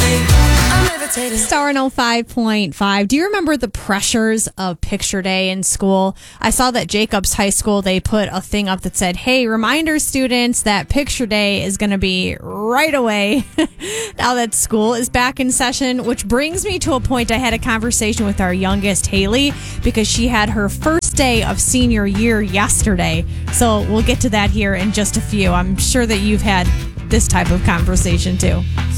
Star 105.5. Do you remember the pressures of picture day in school? I saw that Jacobs High School, they put a thing up that said, hey, reminder students that picture day is going to be right away now that school is back in session, which brings me to a point. I had a conversation with our youngest, Haley, because she had her first day of senior year yesterday. So we'll get to that here in just a few. I'm sure that you've had this type of conversation too.